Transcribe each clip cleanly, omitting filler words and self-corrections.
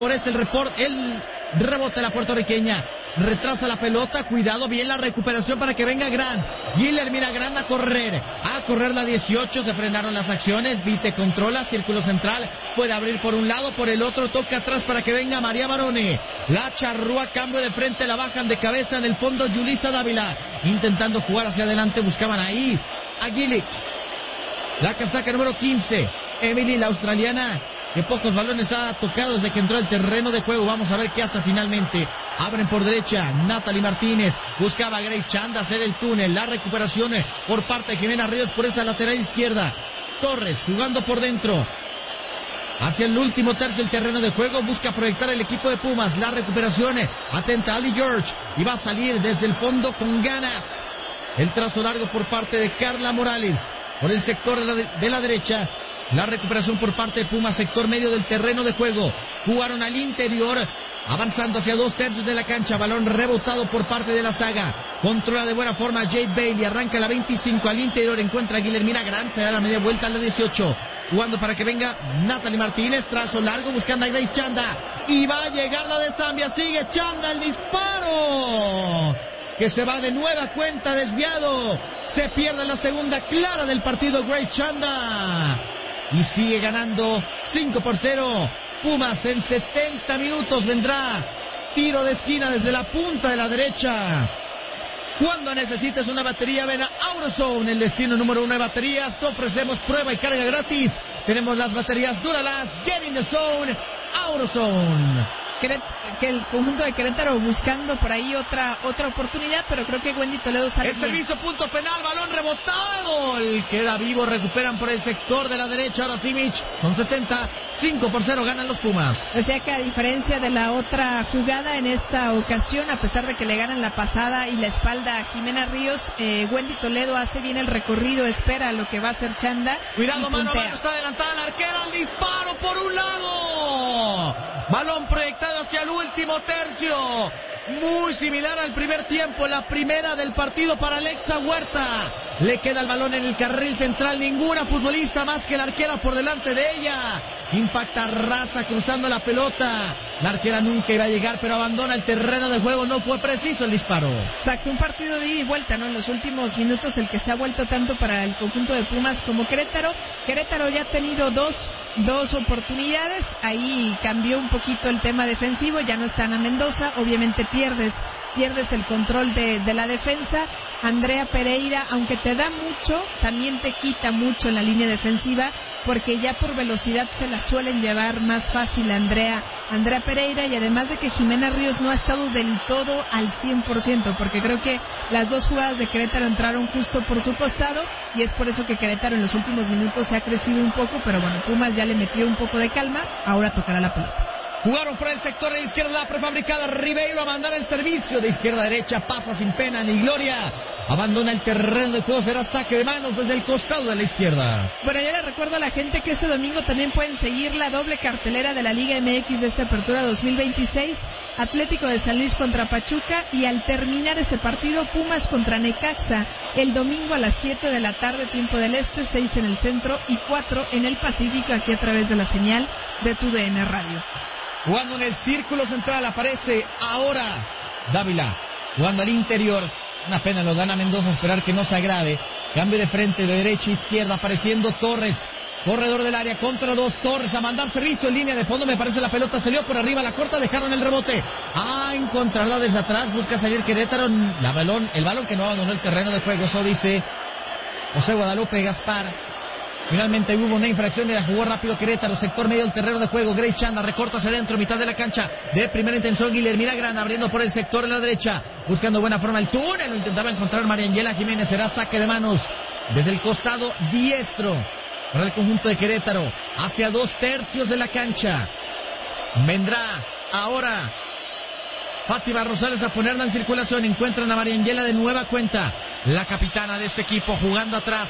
Por eso el rebote de la puertorriqueña. Retrasa la pelota, cuidado, bien la recuperación para que venga Grant. Guiller mira Grant a correr la 18, se frenaron las acciones. Vite controla, círculo central, puede abrir por un lado, por el otro, toca atrás para que venga María Barone. La charrúa, cambio de frente, la bajan de cabeza en el fondo Yulisa Dávila. Intentando jugar hacia adelante, buscaban ahí a Gillick. La casaca número 15, Emily, la australiana, que pocos balones ha tocado desde que entró al terreno de juego. Vamos a ver qué hace finalmente. Abren por derecha, Natalie Martínez. Buscaba a Grace Chanda hacer el túnel. La recuperación por parte de Jimena Ríos por esa lateral izquierda. Torres jugando por dentro. Hacia el último tercio del terreno de juego. Busca proyectar el equipo de Pumas. La recuperación. Atenta Ali George. Y va a salir desde el fondo con ganas. El trazo largo por parte de Carla Morales. Por el sector de la derecha. La recuperación por parte de Pumas, sector medio del terreno de juego. Jugaron al interior, avanzando hacia 2/3 de la cancha. Balón rebotado por parte de la saga. Controla de buena forma Jade Bailey. Arranca la 25 al interior. Encuentra a Guillermina Grant. Se da la media vuelta a la 18. Jugando para que venga Natalie Martínez. Trazo largo buscando a Grace Chanda. Y va a llegar la de Zambia. Sigue Chanda el disparo. Que se va de nueva cuenta desviado. Se pierde la segunda clara del partido Grace Chanda. Y sigue ganando 5-0. Pumas en 70 minutos vendrá tiro de esquina desde la punta de la derecha. Cuando necesites una batería, ven a AutoZone, el destino número 1 de baterías. Te ofrecemos prueba y carga gratis. Tenemos las baterías Duralast. Get in the zone, AutoZone. Que el conjunto de Querétaro buscando por ahí otra oportunidad, pero creo que Wendy Toledo sale el bien. Servicio, punto penal, balón rebotado. Queda vivo, recuperan por el sector de la derecha. Ahora sí, Mitch, son 70, 5-0 ganan los Pumas. O sea que a diferencia de la otra jugada en esta ocasión, a pesar de que le ganan la pasada y la espalda a Jimena Ríos, Wendy Toledo hace bien el recorrido, espera lo que va a hacer Chanda. Cuidado, mano a mano, está adelantada la arquera, el disparo por un lado. Balón proyectado hacia el último tercio. Muy similar al primer tiempo, la primera del partido para Alexa Huerta. Le queda el balón en el carril central, ninguna futbolista más que la arquera por delante de ella. Impacta Raza cruzando la pelota. La arquera nunca iba a llegar, pero abandona el terreno de juego, no fue preciso el disparo. Exacto, un partido de ida y vuelta, ¿no? En los últimos minutos el que se ha vuelto tanto para el conjunto de Pumas como Querétaro. Querétaro ya ha tenido dos oportunidades, ahí cambió un poquito el tema defensivo, ya no está Ana Mendoza, obviamente pierdes el control de la defensa. Andrea Pereira, aunque te da mucho, también te quita mucho en la línea defensiva, porque ya por velocidad se la suelen llevar más fácil a Andrea Pereira, y además de que Jimena Ríos no ha estado del todo al 100%, porque creo que las dos jugadas de Querétaro entraron justo por su costado, y es por eso que Querétaro en los últimos minutos se ha crecido un poco, pero bueno, Pumas ya le metió un poco de calma, ahora tocará la pelota. Jugaron por el sector de izquierda, la prefabricada. Ribeiro a mandar el servicio de izquierda a derecha, pasa sin pena ni gloria. Abandona el terreno de juego, será saque de manos desde el costado de la izquierda. Bueno, yo le recuerdo a la gente que este domingo también pueden seguir la doble cartelera de la Liga MX de esta apertura 2026. Atlético de San Luis contra Pachuca, y al terminar ese partido, Pumas contra Necaxa, el domingo a las 7 de la tarde, tiempo del este, 6 en el centro y 4 en el Pacífico, aquí a través de la señal de TUDN Radio. Jugando en el círculo central, aparece ahora Dávila, jugando al interior. Una pena lo dan a Mendoza, esperar que no se agrave. Cambio de frente, de derecha a izquierda, apareciendo Torres. Corredor del área, contra dos, Torres a mandar servicio en línea de fondo, me parece la pelota salió por arriba, la corta, dejaron el rebote. Encontrarla desde atrás, busca salir Querétaro, el balón que no abandonó el terreno de juego, eso dice José Guadalupe Gaspar. Finalmente hubo una infracción y la jugó rápido Querétaro, sector medio del terreno de juego. Grace Chanda recorta hacia adentro, mitad de la cancha. De primera intención, Guillermina Grant abriendo por el sector de la derecha, buscando buena forma el túnel. Lo intentaba encontrar María Angela Jiménez. Será saque de manos desde el costado diestro para el conjunto de Querétaro, hacia 2/3 de la cancha. Vendrá ahora Fátima Rosales a ponerla en circulación. Encuentran a María Angela de nueva cuenta, la capitana de este equipo, jugando atrás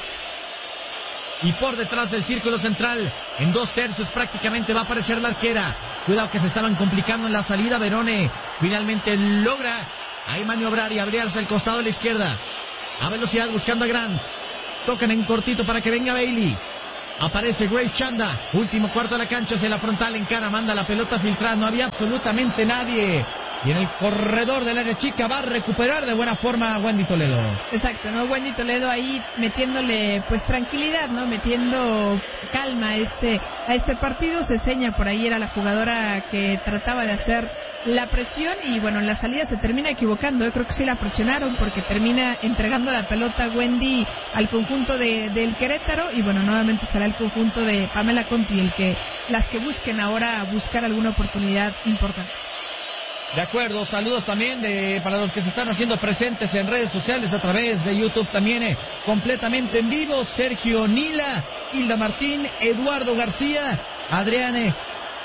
y por detrás del círculo central. En 2/3 prácticamente va a aparecer la arquera. Cuidado que se estaban complicando en la salida. Verone finalmente logra ahí maniobrar y abrirse al costado de la izquierda. A velocidad buscando a Grant. Tocan en cortito para que venga Bailey. Aparece Grace Chanda, último cuarto de la cancha, hacia la frontal, encara, manda la pelota filtrada, no había absolutamente nadie. Y en el corredor del área chica va a recuperar de buena forma a Wendy Toledo. Exacto, ¿no? Wendy Toledo ahí metiéndole pues tranquilidad, ¿no? Metiendo calma a este partido. Ceseña por ahí era la jugadora que trataba de hacer la presión y bueno, en la salida se termina equivocando. Yo creo que sí la presionaron porque termina entregando la pelota Wendy al conjunto del Querétaro y bueno, nuevamente será el conjunto de Pamela Conti las que busquen ahora buscar alguna oportunidad importante. De acuerdo, saludos también para los que se están haciendo presentes en redes sociales a través de YouTube también completamente en vivo. Sergio Nila, Hilda Martín, Eduardo García, Adriane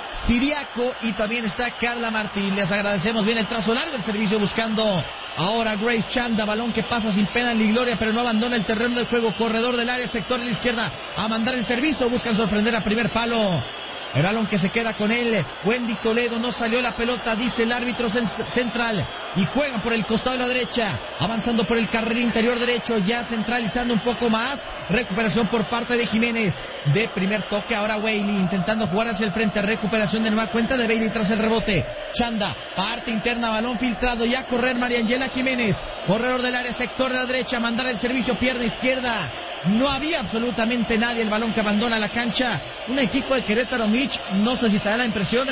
Siriaco y también está Carla Martín. Les agradecemos bien el trazo largo del servicio buscando ahora Grace Chanda, balón que pasa sin pena ni gloria pero no abandona el terreno de juego, corredor del área, sector de la izquierda, a mandar el servicio, buscan sorprender a primer palo. El balón que se queda con él, Wendy Toledo, no salió la pelota, dice el árbitro central, y juegan por el costado de la derecha, avanzando por el carril interior derecho, ya centralizando un poco más, recuperación por parte de Jiménez, de primer toque, ahora Bailey, intentando jugar hacia el frente, recuperación de nueva cuenta de Bailey tras el rebote, Chanda, parte interna, balón filtrado, ya a correr Mariangela Jiménez, corredor del área, sector de la derecha, mandar el servicio, pierna izquierda. No había absolutamente nadie, el balón que abandona la cancha. Un equipo de Querétaro, Mitch, no sé si te da la impresión,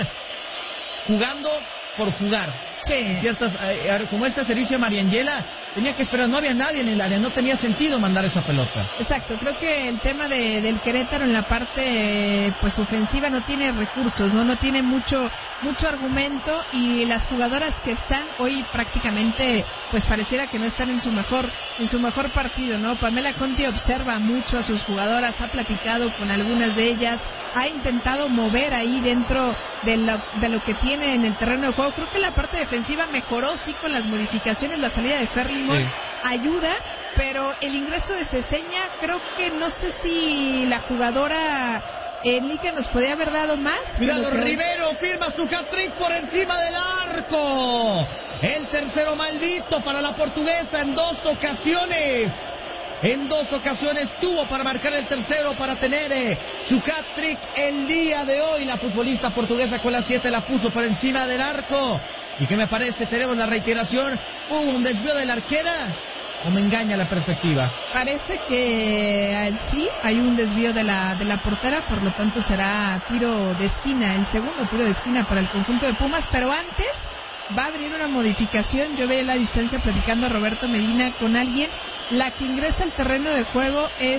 jugando por jugar. Sí. Ciertas, como este servicio de Mariangela, tenía que esperar, no había nadie en el área, no tenía sentido mandar esa pelota. Exacto, creo que el tema del Querétaro en la parte pues ofensiva no tiene recursos, no tiene mucho argumento y las jugadoras que están hoy prácticamente pues pareciera que no están en su mejor partido, ¿no? Pamela Conti observa mucho a sus jugadoras, ha platicado con algunas de ellas, ha intentado mover ahí dentro de lo que tiene en el terreno de juego. Creo que la parte defensiva mejoró sí con las modificaciones, la salida de Ferlimón sí ayuda, pero el ingreso de Ceseña creo que no sé si la jugadora Enrique nos podía haber dado más. Cuidado, Rivero firma su hat-trick por encima del arco. El tercero maldito para la portuguesa en dos ocasiones. En dos ocasiones tuvo para marcar el tercero, para tener su hat-trick el día de hoy. La futbolista portuguesa con la 7 la puso por encima del arco. ¿Y qué me parece? Tenemos la reiteración. ¿Hubo un desvío de la arquera? ¿O me engaña la perspectiva? Parece que sí, hay un desvío de la portera, por lo tanto será tiro de esquina, el segundo tiro de esquina para el conjunto de Pumas, pero antes va a abrir una modificación. Yo veía la distancia platicando a Roberto Medina con alguien. La que ingresa al terreno de juego es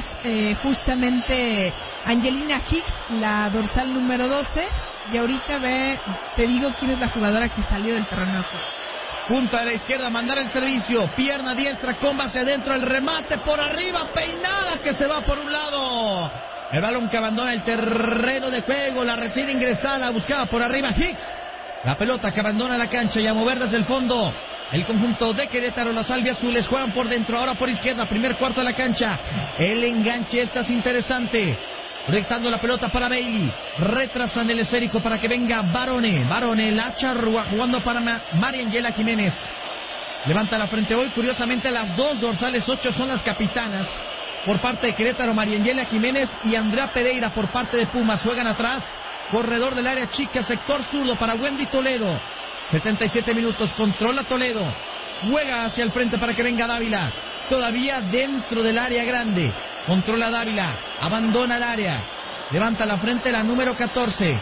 justamente Angelina Hicks, la dorsal número 12, y ahorita te digo quién es la jugadora que salió del terreno de juego. Punta de la izquierda, mandar el servicio, pierna diestra, comba hacia adentro, el remate por arriba, peinada que se va por un lado. El balón que abandona el terreno de juego, la recién ingresada, la buscaba por arriba Hicks. La pelota que abandona la cancha y a mover desde el fondo. El conjunto de Querétaro, las albiazules juegan por dentro, ahora por izquierda, primer cuarto de la cancha. El enganche esta es interesante. Proyectando la pelota para Bailey, retrasan el esférico para que venga Barone, la charrúa jugando para Mariangela Jiménez. Levanta la frente hoy, curiosamente las dos dorsales 8 son las capitanas. Por parte de Querétaro, Mariangela Jiménez y Andrea Pereira por parte de Pumas. Juegan atrás, corredor del área chica, sector zurdo para Wendy Toledo. 77 minutos, controla Toledo. Juega hacia el frente para que venga Dávila. Todavía dentro del área grande. Controla Dávila, abandona el área, levanta la frente la número 14.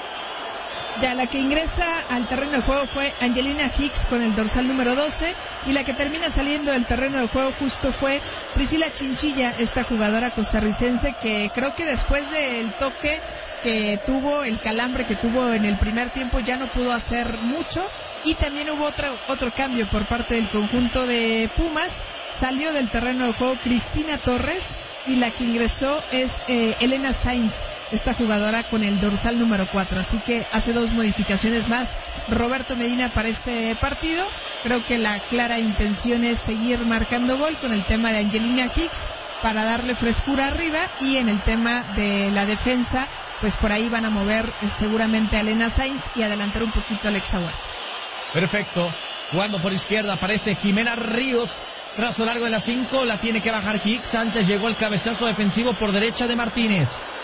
Ya la que ingresa al terreno de juego fue Angelina Hicks con el dorsal número 12 y la que termina saliendo del terreno de juego justo fue Priscila Chinchilla, esta jugadora costarricense que creo que después del toque que tuvo, el calambre que tuvo en el primer tiempo ya no pudo hacer mucho y también hubo otro cambio por parte del conjunto de Pumas. Salió del terreno de juego Cristina Torres y la que ingresó es Elena Sainz, esta jugadora con el dorsal número 4. Así que hace dos modificaciones más Roberto Medina para este partido. Creo que la clara intención es seguir marcando gol con el tema de Angelina Hicks para darle frescura arriba y en el tema de la defensa, pues por ahí van a mover seguramente a Elena Sainz y adelantar un poquito a Alexa Huerta. Perfecto. Jugando por izquierda aparece Jimena Ríos. Trazo largo de la 5, la tiene que bajar Hicks. Antes llegó el cabezazo defensivo por derecha de Martínez.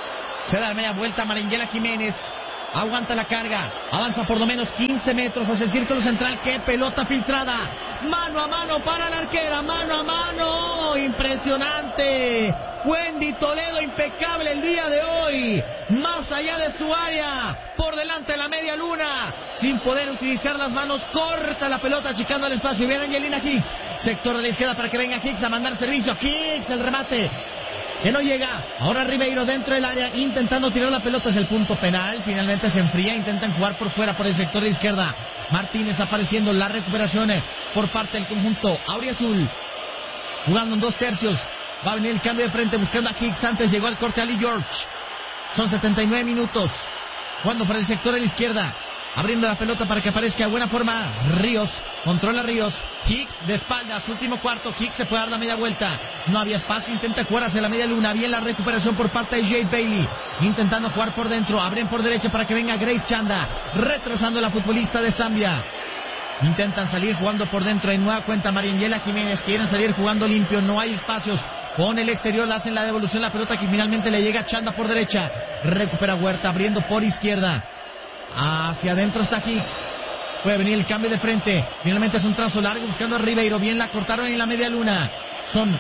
Se da media vuelta Mariangela Jiménez. Aguanta la carga. Avanza por lo menos 15 metros hacia el círculo central. ¡Qué pelota filtrada! Mano a mano para la arquera. Mano a mano. Impresionante. Wendy Toledo, impecable el día de hoy. Más allá de su área. Por delante de la media luna. Sin poder utilizar las manos. Corta la pelota achicando el espacio. Y viene Angelina Hicks. Sector de la izquierda para que venga Hicks a mandar servicio. Hicks, el remate. Que no llega. Ahora Ribeiro dentro del área intentando tirar la pelota. Es el punto penal. Finalmente se enfría. Intentan jugar por fuera por el sector de izquierda. Martínez apareciendo. La recuperación por parte del conjunto auriazul. Jugando en 2/3. Va a venir el cambio de frente buscando a Hicks. Antes llegó el corte a Lee George. Son 79 minutos. Jugando por el sector de la izquierda. Abriendo la pelota para que aparezca de buena forma Ríos. Controla Ríos. Hicks de espaldas. Último cuarto. Hicks se puede dar la media vuelta. No había espacio. Intenta jugar hacia la media luna. Bien la recuperación por parte de Jade Bailey. Intentando jugar por dentro. Abren por derecha para que venga Grace Chanda. Retrasando la futbolista de Zambia. Intentan salir jugando por dentro. En nueva cuenta Mariangela Jiménez. Quieren salir jugando limpio. No hay espacios. Con el exterior hacen la devolución. La pelota que finalmente le llega a Chanda por derecha. Recupera Huerta abriendo por izquierda. Hacia adentro está Hicks. Puede venir el cambio de frente. Finalmente es un trazo largo buscando a Ribeiro. Bien la cortaron en la media luna. Son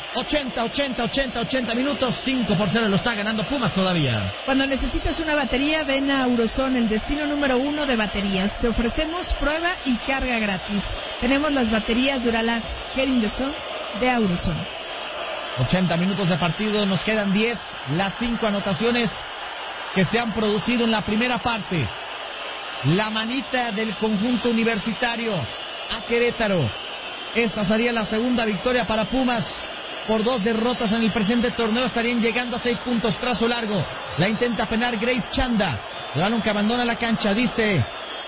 80 minutos. 5-0 lo está ganando Pumas todavía. Cuando necesitas una batería, ven a Auroson, el destino número 1 de baterías. Te ofrecemos prueba y carga gratis. Tenemos las baterías Duralax Get in the Sun de Auroson. 80 minutos de partido. Nos quedan 10. Las 5 anotaciones que se han producido en la primera parte. La manita del conjunto universitario a Querétaro. Esta sería la segunda victoria para Pumas por 2 derrotas en el presente torneo. Estarían llegando a 6 puntos. Trazo largo. La intenta penar Grace Chanda. El balón que abandona la cancha. Dice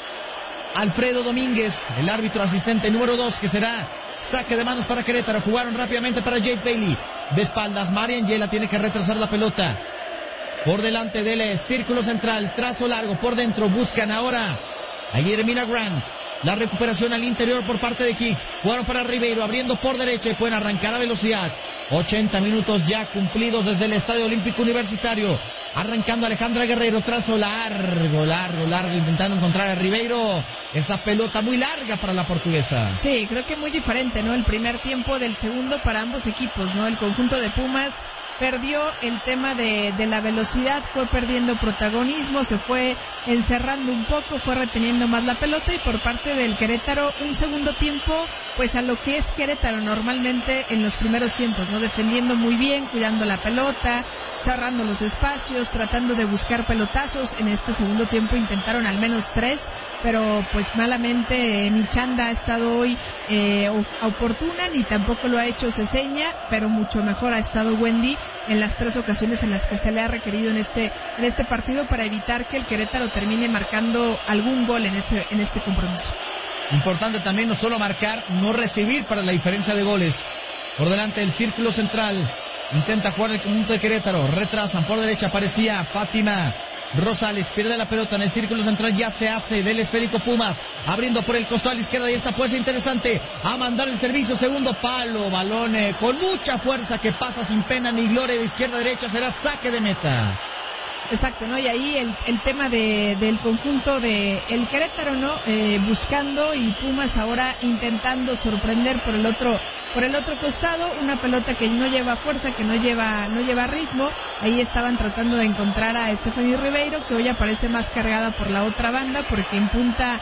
Alfredo Domínguez, el árbitro asistente número 2, que será saque de manos para Querétaro. Jugaron rápidamente para Jade Bailey. De espaldas, Mariangela tiene que retrasar la pelota. Por delante del círculo central, trazo largo por dentro, buscan ahora a Guillermina Grant. La recuperación al interior por parte de Hicks. Jugaron para Ribeiro, abriendo por derecha y pueden arrancar a velocidad. 80 minutos ya cumplidos desde el Estadio Olímpico Universitario. Arrancando Alejandra Guerrero, trazo largo, intentando encontrar a Ribeiro. Esa pelota muy larga para la portuguesa. Sí, creo que muy diferente, ¿no? El primer tiempo del segundo para ambos equipos, ¿no? El conjunto de Pumas perdió el tema de la velocidad, fue perdiendo protagonismo, se fue encerrando un poco, fue reteniendo más la pelota, y por parte del Querétaro un segundo tiempo pues a lo que es Querétaro normalmente en los primeros tiempos, ¿no? Defendiendo muy bien, cuidando la pelota, cerrando los espacios, tratando de buscar pelotazos. En este segundo tiempo intentaron al menos 3, pero pues malamente ni Chanda ha estado hoy oportuna, ni tampoco lo ha hecho Ceseña, pero mucho mejor ha estado Wendy en las 3 ocasiones en las que se le ha requerido en este partido para evitar que el Querétaro termine marcando algún gol en este compromiso. Importante también no solo marcar, no recibir para la diferencia de goles. Por delante del círculo central intenta jugar el conjunto de Querétaro, retrasan por derecha, aparecía Fátima Rosales, pierde la pelota en el círculo central, ya se hace del esférico Pumas, abriendo por el costado a la izquierda, y esta puede ser interesante, a mandar el servicio, segundo palo, balón con mucha fuerza que pasa sin pena ni gloria de izquierda a derecha, será saque de meta. Exacto, ¿no? Y ahí el tema del conjunto de el Querétaro, ¿no? Buscando, y Pumas ahora intentando sorprender por el otro costado, una pelota que no lleva fuerza, que no lleva ritmo. Ahí estaban tratando de encontrar a Stephanie Ribeiro, que hoy aparece más cargada por la otra banda, porque en punta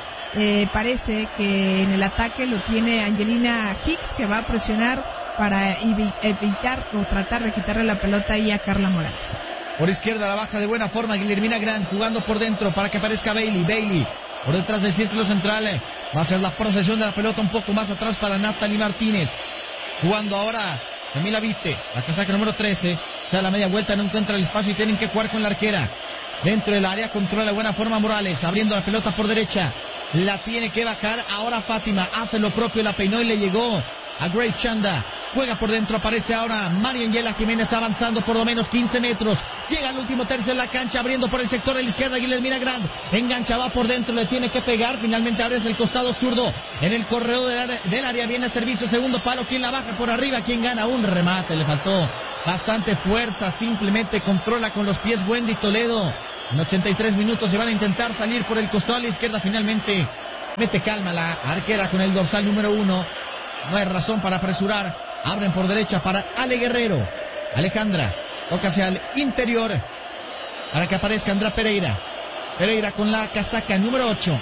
parece que en el ataque lo tiene Angelina Hicks, que va a presionar para evitar o tratar de quitarle la pelota ahí a Carla Morales. Por izquierda la baja de buena forma Guillermina Grant, jugando por dentro para que aparezca Bailey por detrás del círculo central. Va a ser la procesión de la pelota un poco más atrás para Natalie Martínez. Jugando ahora Camila Vite, la casaca número 13. O sea, la media vuelta, no encuentra el espacio y tienen que jugar con la arquera. Dentro del área controla de buena forma Morales, abriendo la pelota por derecha. La tiene que bajar ahora Fátima, hace lo propio, la peinó y le llegó a Grace Chanda. Juega por dentro, aparece ahora Mariangela Jiménez avanzando por lo menos 15 metros. Llega al último tercio de la cancha, abriendo por el sector de la izquierda Guillermina Grant. Engancha, va por dentro, le tiene que pegar. Finalmente abre el costado zurdo. En el corredor del área viene el servicio, segundo palo. ¿Quién la baja por arriba? ¿Quién gana? Un remate, le faltó bastante fuerza, simplemente controla con los pies Wendy Toledo. En 83 minutos se van a intentar salir por el costado a la izquierda, finalmente mete calma la arquera con el dorsal número 1. No hay razón para apresurar. Abren por derecha para Ale Guerrero. Alejandra toca hacia el interior para que aparezca Andrea Pereira. Pereira con la casaca número 8.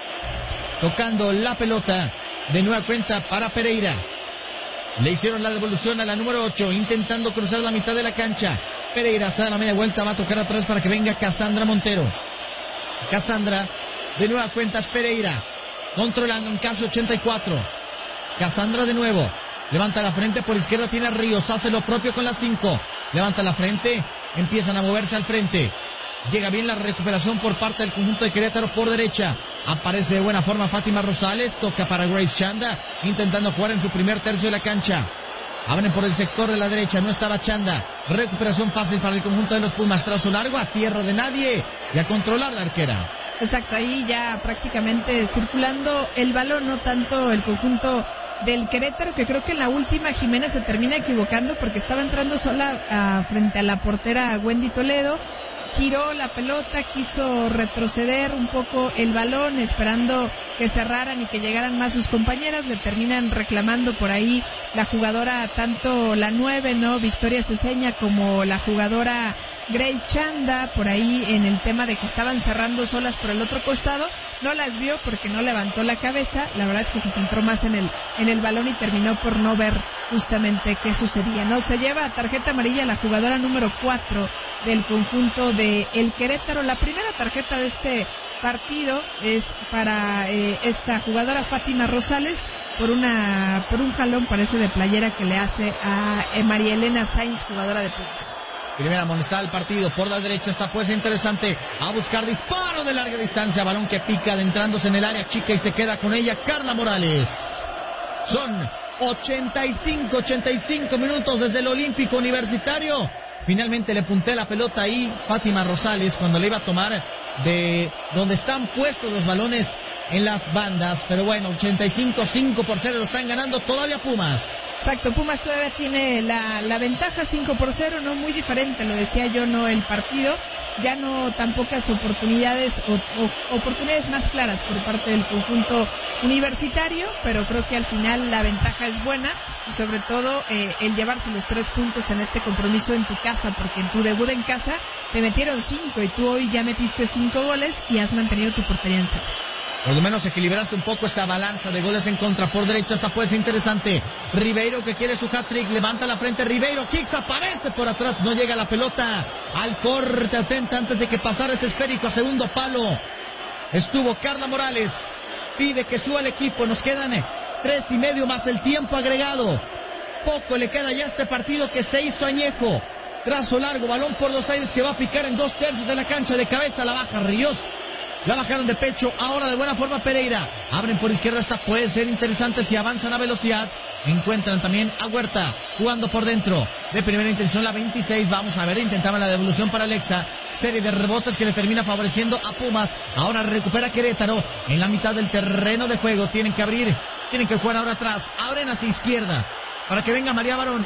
Tocando la pelota de nueva cuenta para Pereira. Le hicieron la devolución a la número 8, intentando cruzar la mitad de la cancha. Pereira se da la media vuelta, va a tocar atrás para que venga Cassandra Montero. Cassandra, de nueva cuenta es Pereira, controlando en casi 84. Cassandra de nuevo, levanta la frente por izquierda, tiene a Ríos, hace lo propio con la 5. Levanta la frente, empiezan a moverse al frente. Llega bien la recuperación por parte del conjunto de Querétaro por derecha. Aparece de buena forma Fátima Rosales. Toca para Grace Chanda, intentando jugar en su primer tercio de la cancha. Abren por el sector de la derecha, no estaba Chanda. Recuperación fácil para el conjunto de los Pumas. Trazo largo a tierra de nadie y a controlar la arquera. Exacto, ahí ya prácticamente circulando el balón, no tanto el conjunto del Querétaro, que creo que en la última Jiménez se termina equivocando porque estaba entrando sola frente a la portera Wendy Toledo. Giró la pelota, quiso retroceder un poco el balón, esperando que cerraran y que llegaran más sus compañeras. Le terminan reclamando por ahí la jugadora, tanto la 9, ¿no?, Victoria Ceseña, como la jugadora Grace Chanda, por ahí en el tema de que estaban cerrando solas por el otro costado. No las vio porque no levantó la cabeza. La verdad es que se centró más en el balón y terminó por no ver justamente qué sucedía, ¿no? Se lleva tarjeta amarilla la jugadora número 4 del conjunto de el Querétaro. La primera tarjeta de este partido es para esta jugadora Fátima Rosales por un jalón, parece, de playera que le hace a María Elena Sainz, jugadora de Pumas. Primera amonestada del partido, por la derecha está pues interesante, a buscar disparo de larga distancia, balón que pica adentrándose en el área chica y se queda con ella Carla Morales. Son 85 minutos desde el Olímpico Universitario. Finalmente le punté la pelota ahí Fátima Rosales cuando le iba a tomar de donde están puestos los balones en las bandas, pero bueno, 85-5-0 lo están ganando todavía Pumas. Exacto, Pumas todavía tiene la ventaja, 5-0, no muy diferente, lo decía yo, no el partido, ya no tan pocas oportunidades o oportunidades más claras por parte del conjunto universitario, pero creo que al final la ventaja es buena y sobre todo el llevarse los 3 puntos en este compromiso en tu casa, porque en tu debut en casa te metieron 5 y tú hoy ya metiste 5 goles y has mantenido tu portería en 0. Por lo menos equilibraste un poco esa balanza de goles en contra. Por derecha está pues interesante. Ribeiro que quiere su hat-trick. Levanta la frente Ribeiro. Hicks aparece por atrás. No llega la pelota al corte. Atenta antes de que pasara ese esférico a segundo palo. Estuvo Carla Morales. Pide que suba el equipo. Nos quedan 3:30 más el tiempo agregado. Poco le queda ya a este partido que se hizo añejo. Trazo largo. Balón por los aires que va a picar en 2/3 de la cancha. De cabeza la baja Ríos. La bajaron de pecho, ahora de buena forma Pereira. Abren por izquierda, esta puede ser interesante si avanzan a velocidad. Encuentran también a Huerta, jugando por dentro. De primera intención la 26, vamos a ver, intentaban la devolución para Alexa. Serie de rebotes que le termina favoreciendo a Pumas. Ahora recupera Querétaro en la mitad del terreno de juego. Tienen que abrir, tienen que jugar ahora atrás. Abren hacia izquierda para que venga María Barón.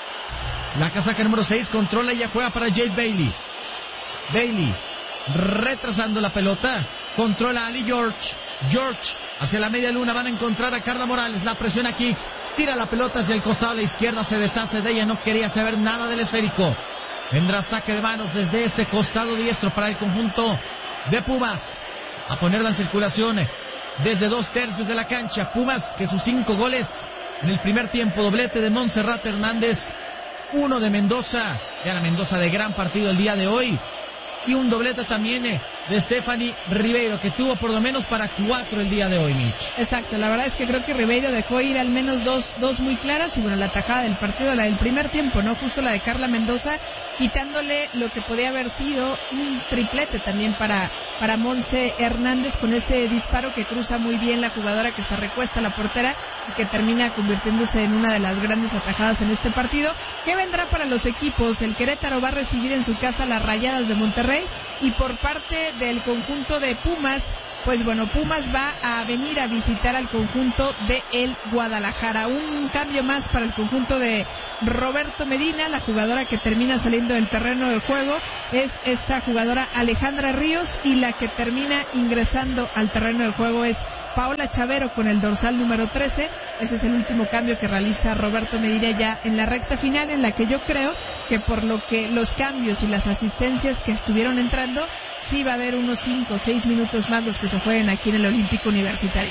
La casaca número 6 controla y ya juega para Jade Bailey. Bailey retrasando la pelota, controla a Ali George hacia la media luna, van a encontrar a Carla Morales, la presiona Hicks, tira la pelota hacia el costado a la izquierda, se deshace de ella, no quería saber nada del esférico. Vendrá saque de manos desde ese costado diestro para el conjunto de Pumas, a ponerla en circulación desde 2/3 de la cancha. Pumas que sus 5 goles en el primer tiempo, doblete de Montserrat Hernández, 1 de Mendoza, Diana Mendoza de gran partido el día de hoy, y un doblete también de Stephanie Ribeiro, que tuvo por lo menos para 4 el día de hoy, Mitch. Exacto, la verdad es que creo que Ribeiro dejó ir al menos dos muy claras, y bueno, la tajada del partido, la del primer tiempo, ¿no? Justo la de Carla Mendoza, quitándole lo que podía haber sido un triplete también para Monse Hernández, con ese disparo que cruza muy bien la jugadora, que se recuesta a la portera y que termina convirtiéndose en una de las grandes atajadas en este partido. ¿Qué vendrá para los equipos? El Querétaro va a recibir en su casa las Rayadas de Monterrey, y por parte del conjunto de Pumas pues bueno, Pumas va a venir a visitar al conjunto de el Guadalajara. Un cambio más para el conjunto de Roberto Medina. La jugadora que termina saliendo del terreno de juego es esta jugadora Alejandra Ríos, y la que termina ingresando al terreno de juego es Paola Chavero con el dorsal número 13. Ese es el último cambio que realiza Roberto Medina ya en la recta final, en la que yo creo que por lo que los cambios y las asistencias que estuvieron entrando, sí va a haber unos 5 o 6 minutos más los que se jueguen aquí en el Olímpico Universitario.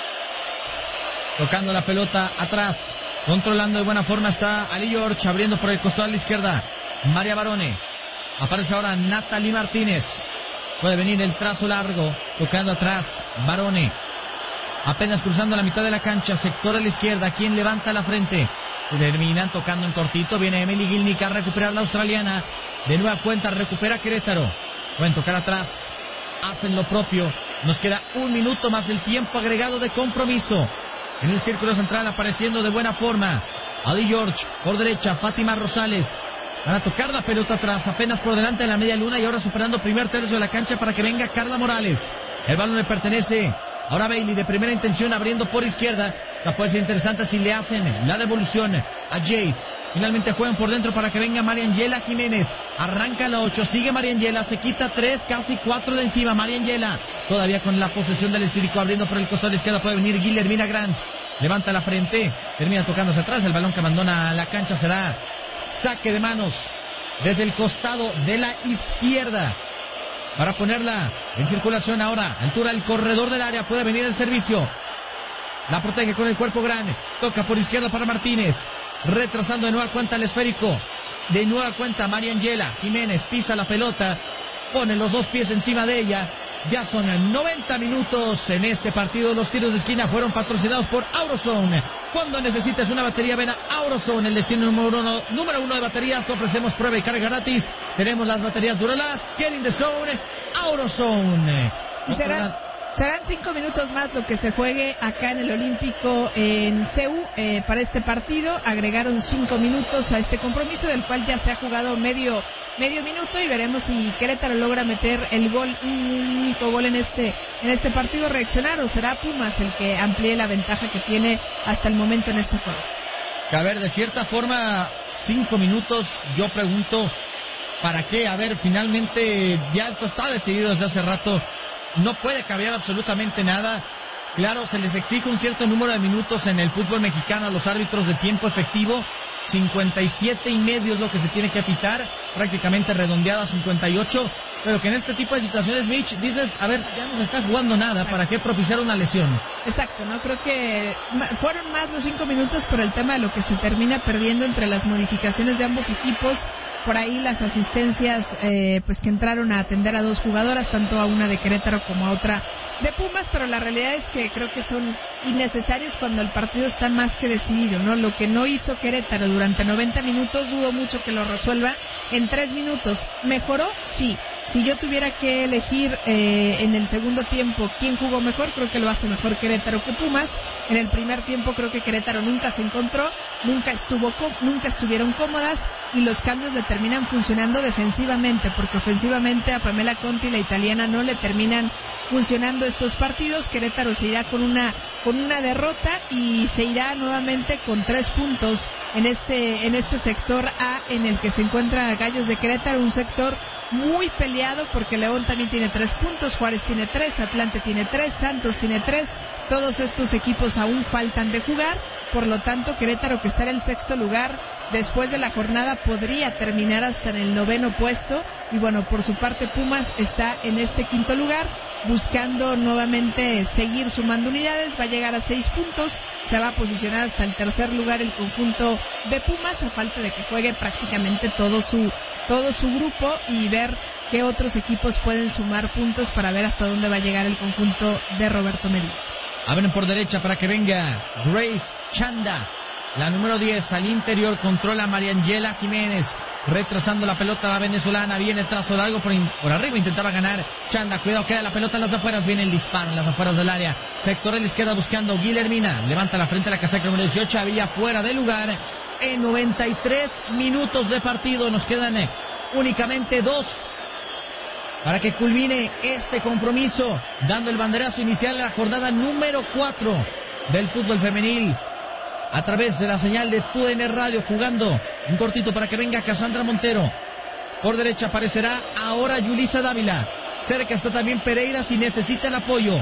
Tocando la pelota atrás, controlando de buena forma está Ali George, abriendo por el costado a la izquierda María Barone. Aparece ahora Natalie Martínez. Puede venir el trazo largo, tocando atrás Barone. Apenas cruzando la mitad de la cancha, sector a la izquierda, quien levanta la frente. Terminan tocando en cortito, viene Emily Gilnick a recuperar la australiana. De nueva cuenta recupera Querétaro. Pueden tocar atrás, hacen lo propio. Nos queda 1 minuto más el tiempo agregado de compromiso. En el círculo central apareciendo de buena forma Ali George, por derecha Fátima Rosales. Van a tocar la pelota atrás, apenas por delante de la media luna, y ahora superando primer tercio de la cancha para que venga Carla Morales. El balón le pertenece ahora Bailey, de primera intención, abriendo por izquierda. La puede ser interesante si le hacen la devolución a Jade. Finalmente juegan por dentro para que venga Mariangela Jiménez. Arranca la 8, sigue Mariangela, se quita 3, casi 4 de encima. Mariangela todavía con la posesión del esférico, abriendo por el costado de la izquierda. Puede venir Guillermina Grant, levanta la frente, termina tocándose atrás. El balón que abandona la cancha será saque de manos desde el costado de la izquierda para ponerla en circulación ahora, altura del corredor del área. Puede venir el servicio, la protege con el cuerpo grande, toca por izquierda para Martínez, retrasando de nueva cuenta el esférico, de nueva cuenta Mariangela Jiménez, pisa la pelota, pone los 2 pies encima de ella. Ya son 90 minutos en este partido. Los tiros de esquina fueron patrocinados por Aurozone. Cuando necesites una batería, ven a Aurozone, el destino número uno de baterías. Te ofrecemos prueba y carga gratis. Tenemos las baterías Duralast, Get in the Zone, Aurozone. Serán 5 minutos más lo que se juegue acá en el Olímpico en CEU para este partido. Agregaron 5 minutos a este compromiso, del cual ya se ha jugado medio minuto, y veremos si Querétaro logra meter el gol, un único gol en este partido, reaccionar, o será Pumas el que amplíe la ventaja que tiene hasta el momento en este juego. A ver, de cierta forma, 5 minutos, yo pregunto, ¿para qué? A ver, finalmente ya esto está decidido desde hace rato. No puede cambiar absolutamente nada. Claro, se les exige un cierto número de minutos en el fútbol mexicano a los árbitros de tiempo efectivo. 57.5 es lo que se tiene que pitar, prácticamente redondeado a 58. Pero que en este tipo de situaciones, Mitch, dices, a ver, ya no se está jugando nada, ¿para qué propiciar una lesión? Exacto, no creo que fueron más los 5 minutos por el tema de lo que se termina perdiendo entre las modificaciones de ambos equipos. Por ahí las asistencias pues que entraron a atender a 2 jugadoras, tanto a una de Querétaro como a otra de Pumas, pero la realidad es que creo que son innecesarios cuando el partido está más que decidido, ¿no? Lo que no hizo Querétaro durante 90 minutos, dudo mucho que lo resuelva en 3 minutos. ¿Mejoró? Sí. Si yo tuviera que elegir en el segundo tiempo quién jugó mejor, creo que lo hace mejor Querétaro que Pumas. En el primer tiempo creo que Querétaro nunca se encontró, nunca estuvieron cómodas, y los cambios le terminan funcionando defensivamente, porque ofensivamente a Pamela Conti, la italiana, no le terminan funcionando estos partidos. Querétaro se irá con una derrota y se irá nuevamente con 3 puntos en este sector A en el que se encuentra Gallos de Querétaro, un sector muy peleado porque León también tiene 3 puntos, Juárez tiene 3, Atlante tiene 3, Santos tiene 3. Todos estos equipos aún faltan de jugar, por lo tanto Querétaro, que está en el 6º lugar después de la jornada, podría terminar hasta en el 9º puesto, y bueno, por su parte Pumas está en este 5º lugar buscando nuevamente seguir sumando unidades. Va a llegar a 6 puntos, se va a posicionar hasta el 3er lugar el conjunto de Pumas, a falta de que juegue prácticamente todo su grupo y ver qué otros equipos pueden sumar puntos para ver hasta dónde va a llegar el conjunto de Roberto Medina. Abren por derecha para que venga Grace Chanda, la número 10, al interior, controla Mariangela Jiménez, retrasando la pelota la venezolana, viene trazo largo por arriba, intentaba ganar Chanda, cuidado, queda la pelota en las afueras, viene el disparo en las afueras del área, sector a la izquierda buscando Guillermina, levanta la frente a la casaca número 18, había fuera de lugar. En 93 minutos de partido nos quedan únicamente 2 para que culmine este compromiso, dando el banderazo inicial a la jornada número 4 del fútbol femenil. A través de la señal de TUDN Radio, jugando un cortito para que venga Cassandra Montero. Por derecha aparecerá ahora Yulisa Dávila. Cerca está también Pereira si necesitan apoyo.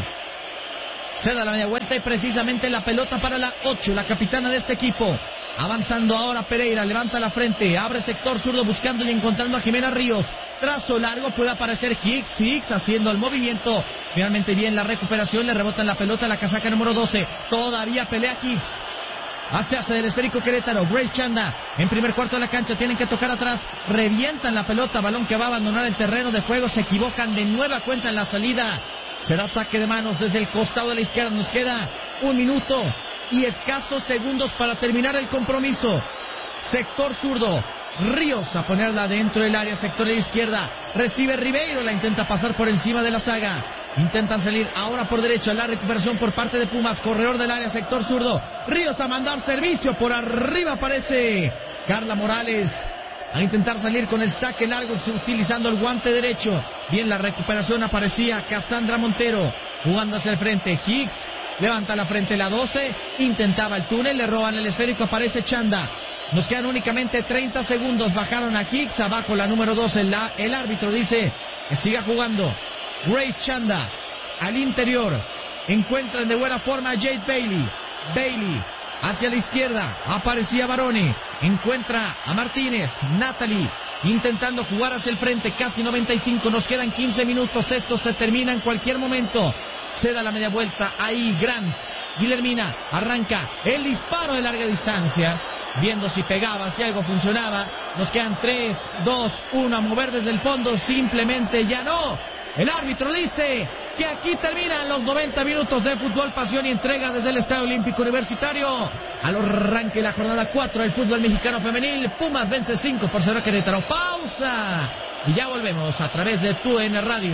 Se da la media vuelta y precisamente la pelota para la 8, la capitana de este equipo. Avanzando ahora Pereira, levanta la frente, abre sector zurdo buscando y encontrando a Jimena Ríos. Trazo largo, puede aparecer Hicks haciendo el movimiento. Finalmente bien la recuperación, le rebota en la pelota la casaca número 12. Todavía pelea Hicks. Hace del esférico Querétaro, Grace Chanda en primer cuarto de la cancha, tienen que tocar atrás, revientan la pelota, balón que va a abandonar el terreno de juego, se equivocan de nueva cuenta en la salida, será saque de manos desde el costado de la izquierda. Nos queda 1 minuto y escasos segundos para terminar el compromiso. Sector zurdo, Ríos a ponerla dentro del área, sector de la izquierda, recibe Ribeiro, la intenta pasar por encima de la saga. Intentan salir ahora por derecha, la recuperación por parte de Pumas, corredor del área, sector zurdo, Ríos a mandar servicio, por arriba aparece Carla Morales, a intentar salir con el saque largo utilizando el guante derecho. Bien la recuperación, aparecía Cassandra Montero, jugando hacia el frente, Hicks, levanta la frente la 12, intentaba el túnel, le roban el esférico, aparece Chanda. Nos quedan únicamente 30 segundos, bajaron a Hicks, abajo la número 12, el árbitro dice que siga jugando. Grace Chanda al interior, encuentran de buena forma a Jade Bailey hacia la izquierda, aparecía Baroni, encuentra a Martínez, Natalie intentando jugar hacia el frente, casi 95, nos quedan 15 minutos, esto se termina en cualquier momento. Se da la media vuelta, ahí Grant, Guillermina arranca el disparo de larga distancia, viendo si pegaba, si algo funcionaba. Nos quedan 3, 2, 1, a mover desde el fondo, simplemente ya no. El árbitro dice que aquí terminan los 90 minutos de fútbol, pasión y entrega desde el Estadio Olímpico Universitario. Al arranque la jornada 4 del fútbol mexicano femenil, Pumas vence 5-0 a Querétaro. Pausa y ya volvemos a través de TUDN Radio.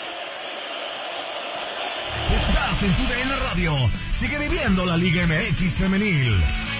Estás en TUDN Radio. Sigue viviendo la Liga MX femenil.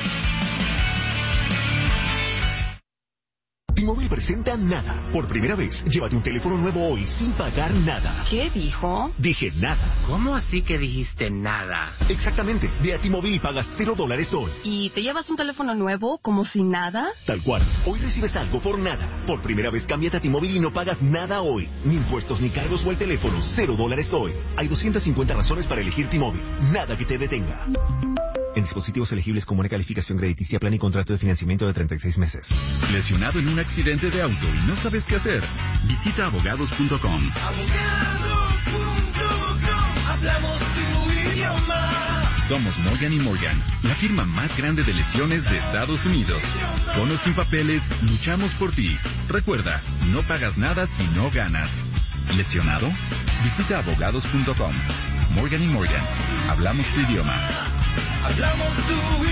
T-Mobile presenta Nada. Por primera vez, llévate un teléfono nuevo hoy sin pagar nada. ¿Qué dijo? Dije nada. ¿Cómo así que dijiste nada? Exactamente. Ve a T-Mobile y pagas $0 hoy. ¿Y te llevas un teléfono nuevo como si nada? Tal cual. Hoy recibes algo por nada. Por primera vez, cámbiate a T-Mobile y no pagas nada hoy. Ni impuestos, ni cargos o el teléfono. $0 hoy. Hay 250 razones para elegir T-Mobile. Nada que te detenga. En dispositivos elegibles con buena calificación crediticia, plan y contrato de financiamiento de 36 meses. ¿Lesionado en un accidente de auto y no sabes qué hacer? Visita abogados.com. Abogados.com. Hablamos tu idioma. Somos Morgan & Morgan, la firma más grande de lesiones de Estados Unidos. Con o sin papeles, luchamos por ti. Recuerda, no pagas nada si no ganas. ¿Lesionado? Visita abogados.com. Morgan & Morgan. Hablamos tu idioma. Hablamos tu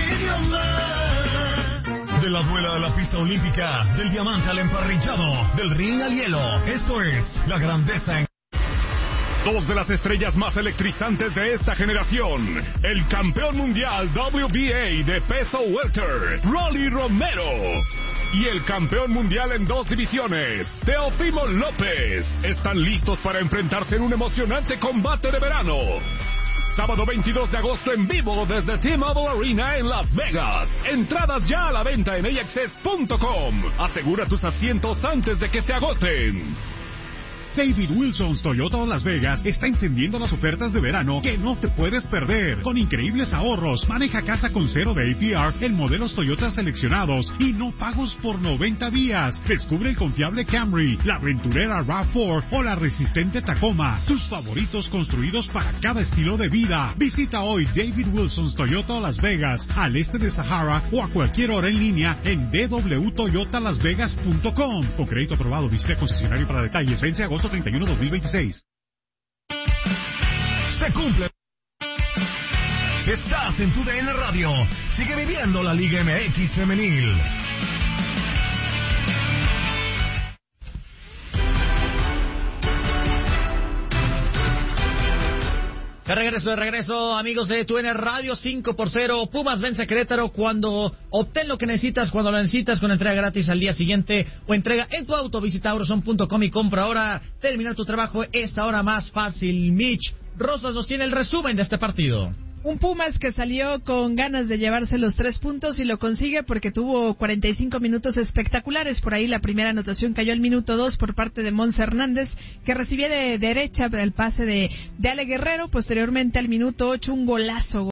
idioma. De la duela de la pista olímpica, del diamante al emparrillado, del ring al hielo. Esto es la grandeza en... Dos de las estrellas más electrizantes de esta generación. El campeón mundial WBA de peso welter, Rolly Romero. Y el campeón mundial en 2 divisiones, Teófimo López, están listos para enfrentarse en un emocionante combate de verano. Sábado 22 de agosto en vivo desde T-Mobile Arena en Las Vegas. Entradas ya a la venta en AXS.com. Asegura tus asientos antes de que se agoten. David Wilson's Toyota Las Vegas está encendiendo las ofertas de verano que no te puedes perder. Con increíbles ahorros, maneja casa con 0 de APR en modelos Toyota seleccionados y no pagos por 90 días. Descubre el confiable Camry, la aventurera RAV4 o la resistente Tacoma. Tus favoritos construidos para cada estilo de vida. Visita hoy David Wilson's Toyota Las Vegas, al este de Sahara, o a cualquier hora en línea en www.toyotalasvegas.com. Con crédito aprobado, visita concesionario para detalles. Vence agosto 31, 2026. Se cumple. Estás en TUDN Radio. Sigue viviendo la Liga MX femenil. De regreso, amigos de TUDN Radio, 5-0. Pumas vence a Querétaro cuando obtén lo que necesitas, cuando lo necesitas, con entrega gratis al día siguiente o entrega en tu auto. Visita auroson.com y compra ahora. Terminar tu trabajo es ahora más fácil. Mitch Rosas nos tiene el resumen de este partido. Un Pumas que salió con ganas de llevarse los 3 puntos y lo consigue porque tuvo 45 minutos espectaculares. Por ahí la primera anotación cayó al minuto 2 por parte de Monse Hernández, que recibía de derecha el pase de Ale Guerrero. Posteriormente al minuto 8 un golazo.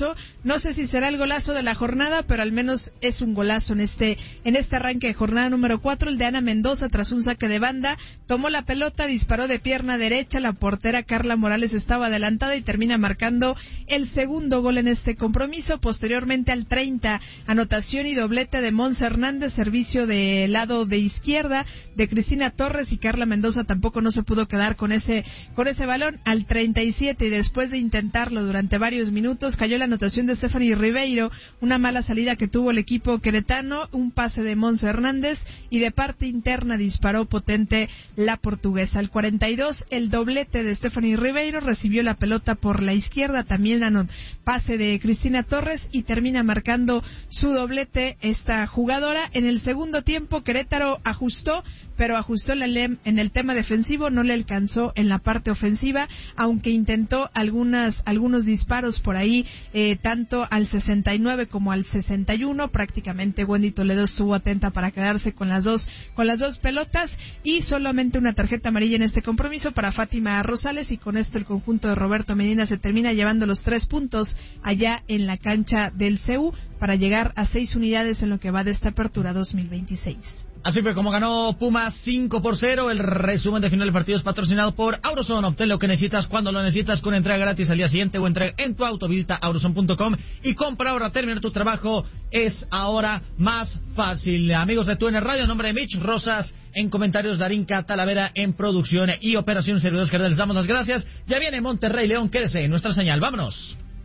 No sé si será el golazo de la jornada, pero al menos es un golazo en este arranque de jornada número 4. El de Ana Mendoza, tras un saque de banda, tomó la pelota, disparó de pierna derecha. La portera Carla Morales estaba adelantada y termina marcando el segundo gol en este compromiso. Posteriormente al 30, anotación y doblete de Monse Hernández, servicio del lado de izquierda de Cristina Torres, y Carla Mendoza tampoco no se pudo quedar con ese balón. Al 37, y después de intentarlo durante varios minutos, cayó la anotación de Stephanie Ribeiro, una mala salida que tuvo el equipo queretano, un pase de Monse Hernández, y de parte interna disparó potente la portuguesa. Al 42, el doblete de Stephanie Ribeiro, recibió la pelota por la izquierda, también pase de Cristina Torres, y termina marcando su doblete esta jugadora. En el segundo tiempo Querétaro ajustó, pero ajustó en el tema defensivo, no le alcanzó en la parte ofensiva, aunque intentó algunos disparos por ahí, tanto al 69 como al 61. Prácticamente Wendy Toledo estuvo atenta para quedarse con las dos pelotas, y solamente una tarjeta amarilla en este compromiso para Fátima Rosales, y con esto el conjunto de Roberto Medina se termina llevando los 3 puntos allá en la cancha del CU para llegar a 6 unidades en lo que va de esta apertura 2026. Así fue como ganó Pumas 5-0. El resumen de final del partido es patrocinado por Auroson. Obtén lo que necesitas cuando lo necesitas, con entrega gratis al día siguiente o entrega en tu auto. Visita auroson.com y compra ahora. Terminar tu trabajo es ahora más fácil. Amigos de TUDN Radio, en nombre de Mitch Rosas, en comentarios Darinka Talavera, en producción y operación servidores que les damos las gracias. Ya viene Monterrey León, quédese en nuestra señal. Vámonos.